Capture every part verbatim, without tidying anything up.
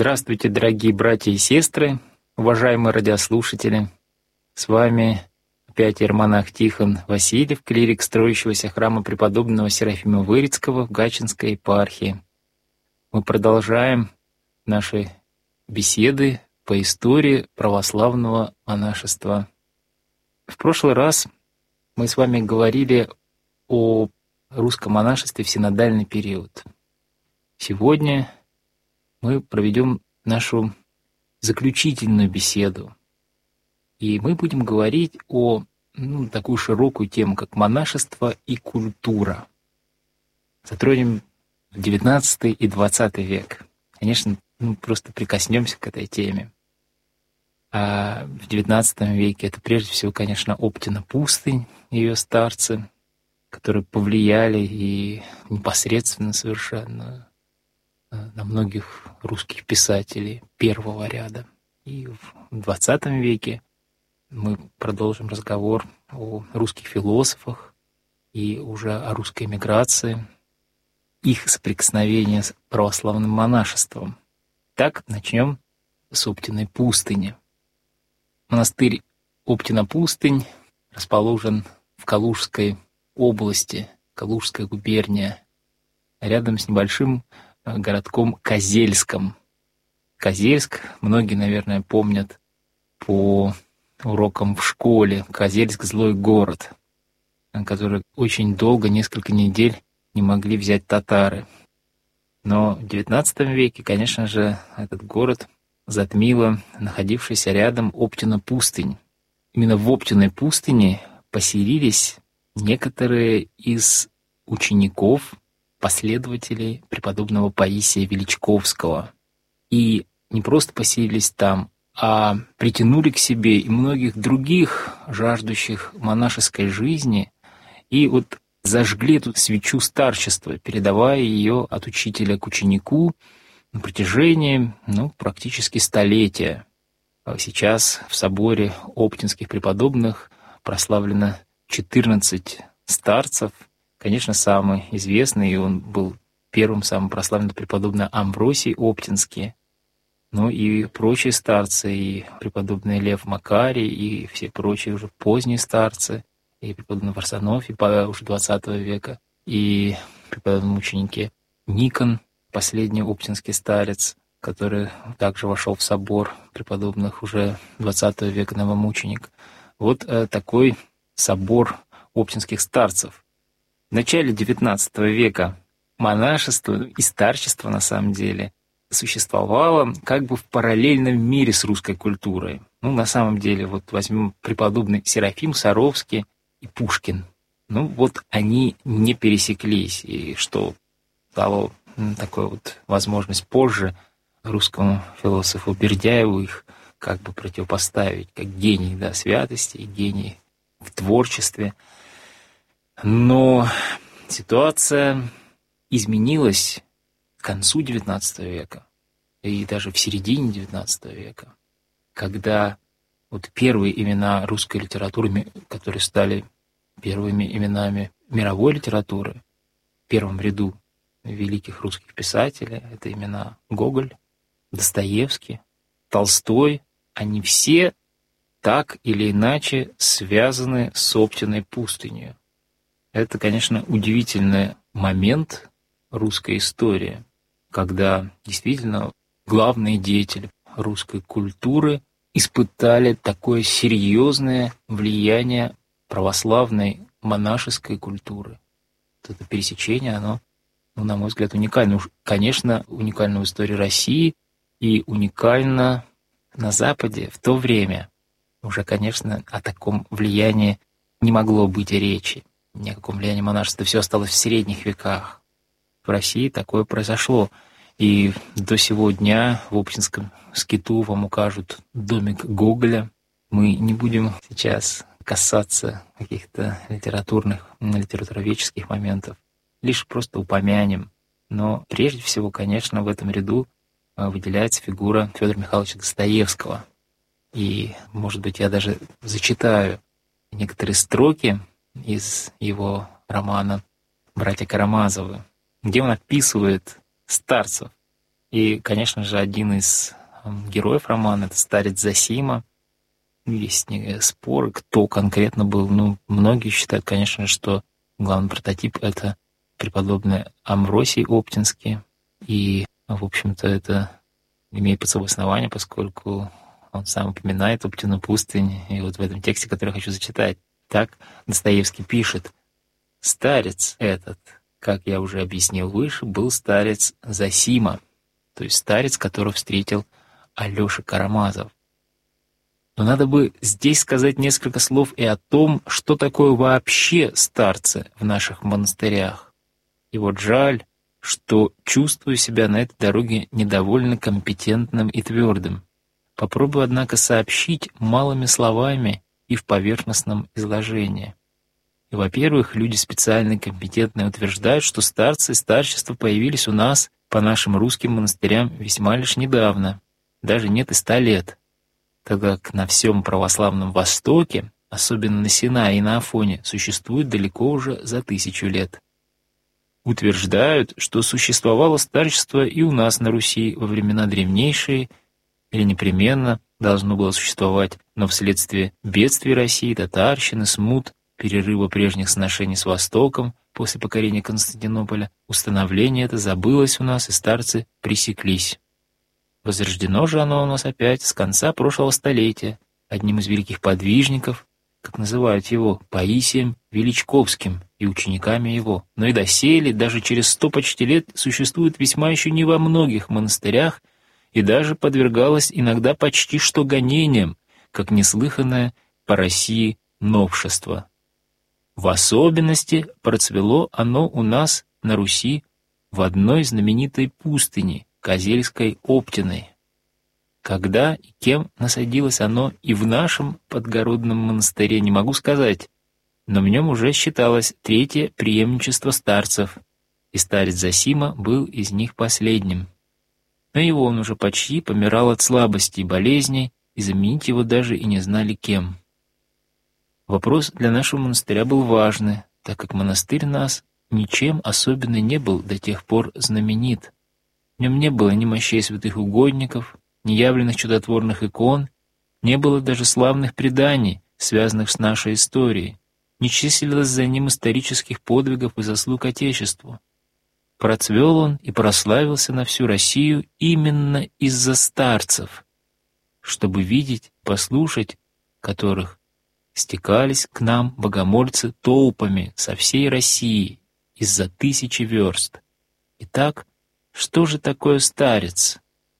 Здравствуйте, дорогие братья и сестры, уважаемые радиослушатели. С вами опять иеромонах Тихон Васильев, клирик строящегося храма преподобного Серафима Вырицкого в Гатчинской епархии. Мы продолжаем наши беседы по истории православного монашества. В прошлый раз мы с вами говорили о русском монашестве в синодальный период. Сегодня мы проведем нашу заключительную беседу. И мы будем говорить о ну, такую широкую тему, как монашество и культура. Затронем девятнадцатый и двадцатый век. Конечно, ну, просто прикоснемся к этой теме. А в девятнадцатом веке это прежде всего, конечно, Оптина пустынь, ее старцы, которые повлияли и непосредственно совершенно на многих русских писателей первого ряда. И в двадцатом веке мы продолжим разговор о русских философах и уже о русской эмиграции, их соприкосновении с православным монашеством. Так, начнем с Оптиной пустыни. Монастырь Оптина пустынь расположен в Калужской области, Калужская губерния, рядом с небольшим городком Козельском. Козельск, многие, наверное, помнят по урокам в школе. Козельск — злой город, который очень долго, несколько недель, не могли взять татары. Но в девятнадцатом веке, конечно же, этот город затмила находившаяся рядом Оптина пустынь. Именно в Оптиной пустыне поселились некоторые из учеников, последователей преподобного Паисия Величковского. И не просто поселились там, а притянули к себе и многих других, жаждущих монашеской жизни, и вот зажгли эту свечу старчества, передавая ее от учителя к ученику на протяжении ну, практически столетия. Сейчас в соборе оптинских преподобных прославлено четырнадцать старцев. Конечно, самый известный, и он был первым самым прославленным, преподобный Амвросий Оптинский, ну и прочие старцы, и преподобный Лев Макарий, и все прочие уже поздние старцы, и преподобный Варсонофий уже двадцатого века, и преподобный ученики Никон, последний оптинский старец, который также вошел в собор преподобных уже двадцатого века, новомученик. Вот э, такой собор оптинских старцев. В начале девятнадцатого века монашество и старчество, на самом деле, существовало как бы в параллельном мире с русской культурой. Ну, на самом деле, вот возьмем преподобный Серафим Саровский и Пушкин. Ну, вот они не пересеклись, и что дало ну, такую вот возможность позже русскому философу Бердяеву их как бы противопоставить, как гений, да, святости и гений в творчестве. Но ситуация изменилась к концу девятнадцатого века и даже в середине девятнадцатого века, когда вот первые имена русской литературы, которые стали первыми именами мировой литературы, в первом ряду великих русских писателей, это имена Гоголь, Достоевский, Толстой, они все так или иначе связаны с Оптиной пустынью. Это, конечно, удивительный момент русской истории, когда действительно главные деятели русской культуры испытали такое серьезное влияние православной монашеской культуры. Вот это пересечение, оно, ну, на мой взгляд, уникально. Уж, конечно, уникально в истории России и уникально на Западе в то время. Уже, конечно, о таком влиянии не могло быть и речи. Ни о каком влиянии монашества. Все осталось в средних веках. В России такое произошло. И до сего дня в Оптинском скиту вам укажут домик Гоголя. Мы не будем сейчас касаться каких-то литературных, литературоведческих моментов. Лишь просто упомянем. Но прежде всего, конечно, в этом ряду выделяется фигура Федора Михайловича Достоевского. И, может быть, я даже зачитаю некоторые строки из его романа «Братья Карамазовы», где он описывает старцев И, конечно же, один из героев романа — это старец Зосима. Есть споры, кто конкретно был. Ну, многие считают, конечно, что главный прототип — это преподобный Амвросий Оптинский. И, в общем-то, это имеет под собой основание, поскольку он сам упоминает Оптину пустынь. И вот в этом тексте, который я хочу зачитать, так Достоевский пишет: «Старец этот, как я уже объяснил выше, был старец Зосима, то есть старец, которого встретил Алёша Карамазов». Но надо бы здесь сказать несколько слов и о том, что такое вообще старцы в наших монастырях. И вот жаль, что чувствую себя на этой дороге недовольно компетентным и твердым. Попробую, однако, сообщить малыми словами и в поверхностном изложении. И, во-первых, люди специально компетентные утверждают, что старцы и старчества появились у нас по нашим русским монастырям весьма лишь недавно, даже нет и ста лет, тогда как на всем православном Востоке, особенно на Синае и на Афоне, существует далеко уже за тысячу лет. Утверждают, что существовало старчество и у нас на Руси во времена древнейшие, или непременно должно было существовать, но вследствие бедствий России, татарщины, смут, перерыва прежних сношений с Востоком после покорения Константинополя, установление это забылось у нас, и старцы пресеклись. Возрождено же оно у нас опять с конца прошлого столетия одним из великих подвижников, как называют его, Паисием Величковским и учениками его. Но и доселе, даже через сто почти лет, существует весьма еще не во многих монастырях и даже подвергалось иногда почти что гонениям, как неслыханное по России новшество. В особенности процвело оно у нас на Руси в одной знаменитой пустыне, Козельской Оптиной. Когда и кем насадилось оно и в нашем подгородном монастыре, не могу сказать, но в нем уже считалось третье преемничество старцев, и старец Зосима был из них последним. Но и он уже почти помирал от слабости и болезней, и заменить его даже и не знали кем. Вопрос для нашего монастыря был важный, так как монастырь нас ничем особенно не был до тех пор знаменит. В нем не было ни мощей святых угодников, ни явленных чудотворных икон, не было даже славных преданий, связанных с нашей историей, не числилось за ним исторических подвигов и заслуг Отечеству. Процвел он и прославился на всю Россию именно из-за старцев, чтобы видеть, послушать которых стекались к нам богомольцы толпами со всей России из-за тысячи верст. Итак, что же такое старец?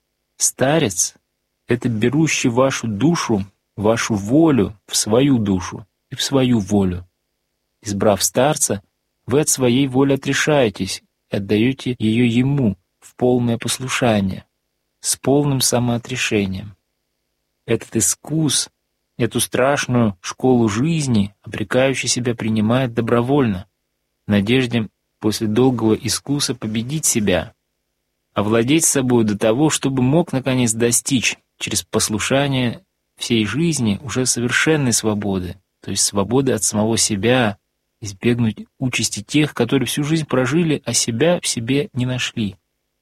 Старец — это берущий вашу душу, вашу волю в свою душу и в свою волю. Избрав старца, вы от своей воли отрешаетесь и отдаете ее ему в полное послушание, с полным самоотрешением. Этот искус, эту страшную школу жизни, обрекающий себя, принимает добровольно, в надежде после долгого искуса победить себя, овладеть собой до того, чтобы мог, наконец, достичь через послушание всей жизни уже совершенной свободы, то есть свободы от самого себя, избегнуть участи тех, которые всю жизнь прожили, а себя в себе не нашли.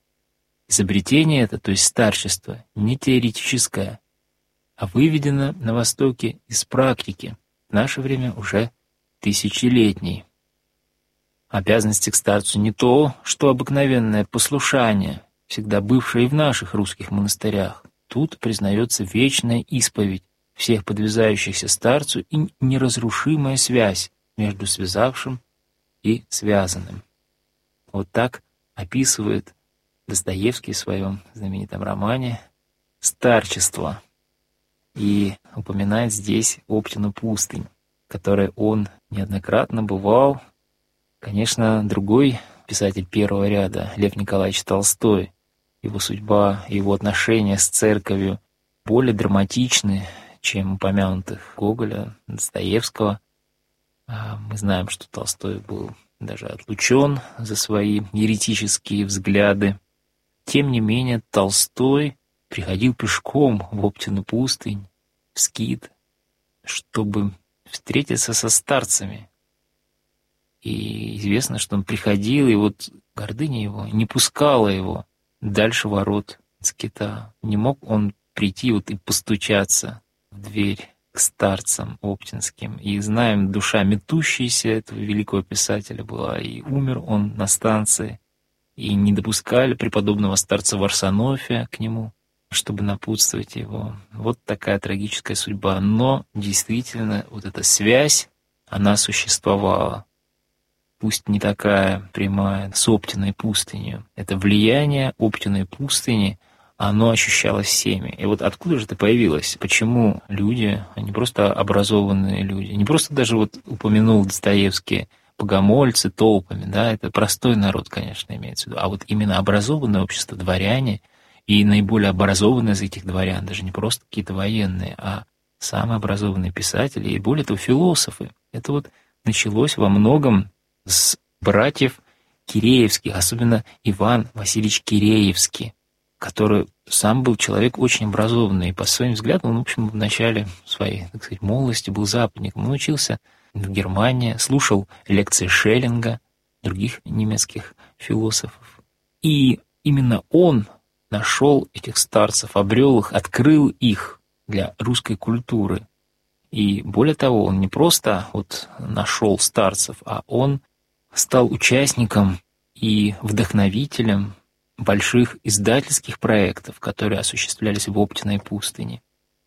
Изобретение это, то есть старчество, не теоретическое, а выведено на Востоке из практики, в наше время уже тысячелетней. Обязанности к старцу не то, что обыкновенное послушание, всегда бывшее и в наших русских монастырях. Тут признается вечная исповедь всех подвязающихся старцу и неразрушимая связь между связавшим и связанным. Вот так описывает Достоевский в своем знаменитом романе «Старчество» и упоминает здесь Оптину пустынь, в которой он неоднократно бывал. Конечно, другой писатель первого ряда, Лев Николаевич Толстой, его судьба, его отношения с церковью более драматичны, чем упомянутых Гоголя, Достоевского. Мы знаем, что Толстой был даже отлучен за свои еретические взгляды. Тем не менее, Толстой приходил пешком в Оптину пустынь, в скит, чтобы встретиться со старцами. И известно, что он приходил, и вот гордыня его не пускала его дальше ворот скита. Не мог он прийти вот и постучаться в дверь к старцам оптинским. И знаем, душа метущаяся этого великого писателя была, и умер он на станции, и не допускали преподобного старца Варсонофия к нему, чтобы напутствовать его. Вот такая трагическая судьба. Но действительно, вот эта связь, она существовала. Пусть не такая прямая, с Оптиной пустынью. Это влияние Оптиной пустыни, оно ощущалось всеми. И вот откуда же это появилось? Почему люди, они просто образованные люди, не просто даже вот упомянул Достоевский богомольцы толпами, да, это простой народ, конечно, имеется в виду, а вот именно образованное общество, дворяне, и наиболее образованные из этих дворян, даже не просто какие-то военные, а самые образованные писатели, и более того, философы. Это вот началось во многом с братьев Киреевских, особенно Иван Васильевич Киреевский, который сам был человек очень образованный, и по своим взглядам он, в общем, в начале своей, так сказать, молодости был западником. Он учился в Германии, слушал лекции Шеллинга, других немецких философов. И именно он нашел этих старцев, обрел их, открыл их для русской культуры. И более того, он не просто вот нашел старцев, а он стал участником и вдохновителем больших издательских проектов, которые осуществлялись в Оптиной пустыне.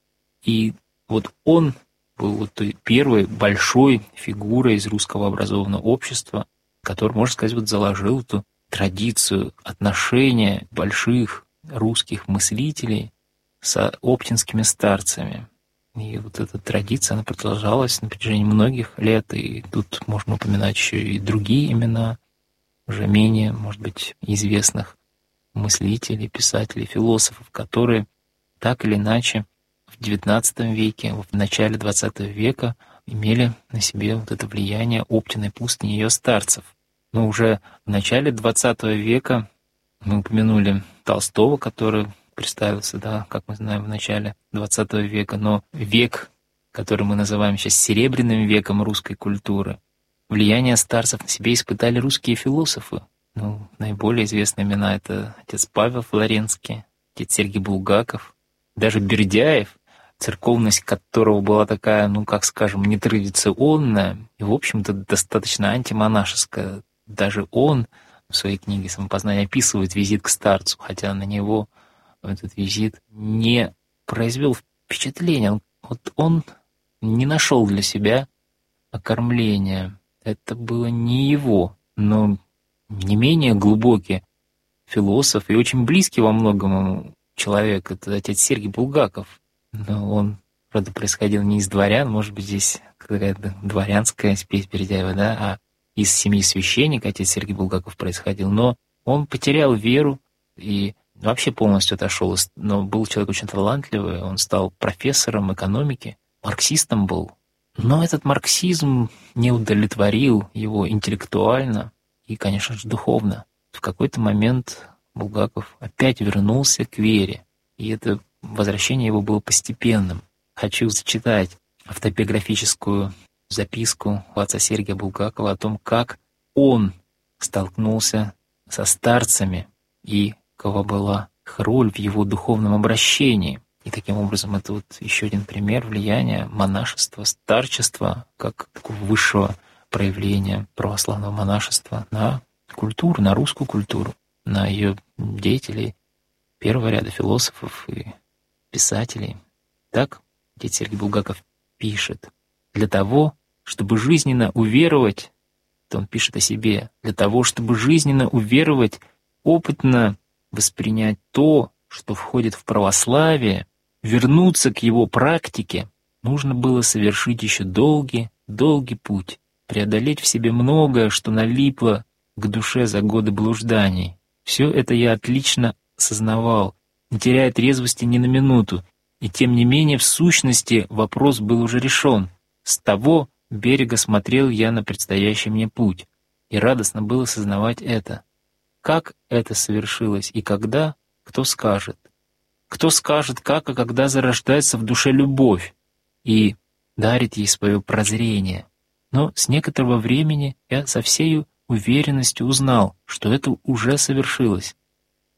И вот он был вот той первой большой фигурой из русского образованного общества, который, можно сказать, вот заложил эту традицию отношения больших русских мыслителей с оптинскими старцами. И вот эта традиция, она продолжалась на протяжении многих лет, и тут можно упоминать еще и другие имена, уже менее, может быть, известных мыслителей, писателей, философов, которые так или иначе в девятнадцатом веке, в начале двадцатого века имели на себе вот это влияние Оптиной пустыни и ее старцев. Но уже в начале двадцатого века мы упомянули Толстого, который представился, да, как мы знаем, в начале двадцатого века, но век, который мы называем сейчас Серебряным веком русской культуры, влияние старцев на себе испытали русские философы. Ну, наиболее известные имена — это отец Павел Флоренский, отец Сергий Булгаков, даже Бердяев, церковность которого была такая, ну, как скажем, нетрадиционная и, в общем-то, достаточно антимонашеская. Даже он в своей книге «Самопознание» описывает визит к старцу, хотя на него этот визит не произвел впечатления. Вот он не нашел для себя окормления. Это было не его, но не менее глубокий философ и очень близкий во многом человек — это отец Сергий Булгаков. Но он, правда, происходил не из дворян, может быть, здесь какая-то дворянская спесь Бердяева, да, а из семьи священника отец Сергий Булгаков происходил. Но он потерял веру и вообще полностью отошел. Но был человек очень талантливый, он стал профессором экономики, марксистом был. Но этот марксизм не удовлетворил его интеллектуально и, конечно же, духовно. В какой-то момент Булгаков опять вернулся к вере, и это возвращение его было постепенным. Хочу зачитать автобиографическую записку отца Сергия Булгакова о том, как он столкнулся со старцами и какова была их роль в его духовном обращении. И таким образом это вот еще один пример влияния монашества, старчества, как такого высшего проявления православного монашества на культуру, на русскую культуру, на ее деятелей первого ряда философов и писателей. Так отец Сергий Булгаков пишет: «Для того, чтобы жизненно уверовать», то он пишет о себе, «для того, чтобы жизненно уверовать, опытно воспринять то, что входит в православие, вернуться к его практике, нужно было совершить еще долгий, долгий путь, преодолеть в себе многое, что налипло к душе за годы блужданий. Все это я отлично сознавал, не теряя трезвости ни на минуту, и тем не менее, в сущности, вопрос был уже решен. С того берега смотрел я на предстоящий мне путь, и радостно было сознавать это. Как это совершилось и когда, кто скажет? Кто скажет, как и когда зарождается в душе любовь и дарит ей свое прозрение? Но с некоторого времени я со всей уверенностью узнал, что это уже совершилось.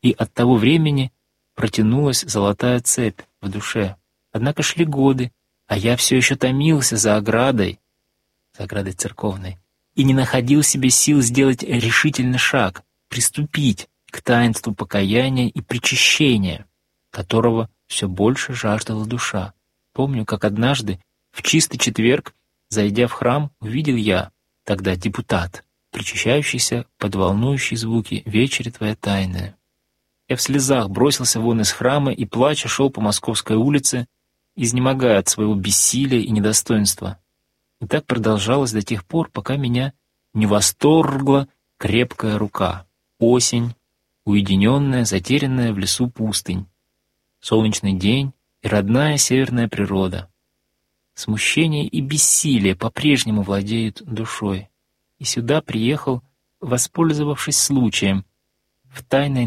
и от того времени протянулась золотая цепь в душе. Однако шли годы, а я все еще томился за оградой, за оградой церковной, и не находил себе сил сделать решительный шаг, приступить к таинству покаяния и причащения, которого все больше жаждала душа. Помню, как однажды, в чистый четверг, зайдя в храм, увидел я, тогда депутат, причащающийся под волнующие звуки «Вечери твоя тайная». Я в слезах бросился вон из храма и, плача, шел по Московской улице, изнемогая от своего бессилия и недостоинства. И так продолжалось до тех пор, пока меня не восторгла крепкая рука. Осень, уединенная, затерянная в лесу пустынь, солнечный день и родная северная природа. Смущение и бессилие по-прежнему владеют душой. И сюда приехал, воспользовавшись случаем, в тайной